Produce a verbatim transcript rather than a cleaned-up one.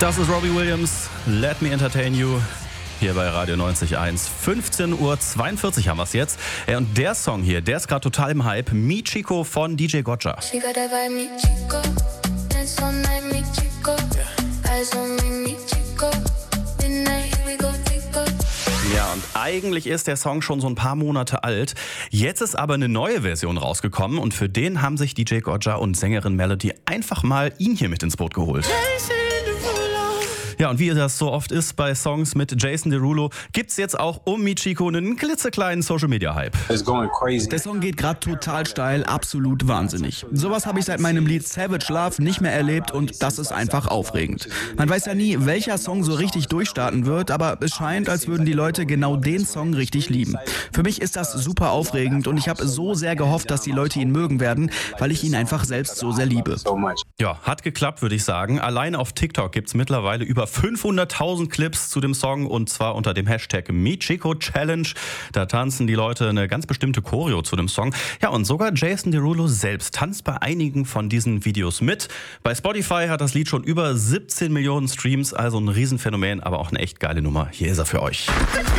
Das ist Robbie Williams, Let Me Entertain You, hier bei Radio neunzig Komma eins. fünfzehn Uhr zweiundvierzig haben wir es jetzt. Ja, und der Song hier, der ist gerade total im Hype. Mi Chico von D J Gotcha. Ja, und eigentlich ist der Song schon so ein paar Monate alt. Jetzt ist aber eine neue Version rausgekommen und für den haben sich D J Gotcha und Sängerin Melody einfach mal ihn hier mit ins Boot geholt. Ja, und wie das so oft ist bei Songs mit Jason Derulo, gibt's jetzt auch um Mi Chico einen klitzekleinen Social-Media-Hype. Der Song geht gerade total steil, absolut wahnsinnig. Sowas habe ich seit meinem Lied Savage Love nicht mehr erlebt und das ist einfach aufregend. Man weiß ja nie, welcher Song so richtig durchstarten wird, aber es scheint, als würden die Leute genau den Song richtig lieben. Für mich ist das super aufregend und ich habe so sehr gehofft, dass die Leute ihn mögen werden, weil ich ihn einfach selbst so sehr liebe. Ja, hat geklappt, würde ich sagen. Allein auf TikTok gibt's mittlerweile über fünfhunderttausend Clips zu dem Song und zwar unter dem Hashtag Mi Chico Challenge. Da tanzen die Leute eine ganz bestimmte Choreo zu dem Song. Ja, und sogar Jason Derulo selbst tanzt bei einigen von diesen Videos mit. Bei Spotify hat das Lied schon über siebzehn Millionen Streams, also ein Riesenphänomen, aber auch eine echt geile Nummer. Hier ist er für euch.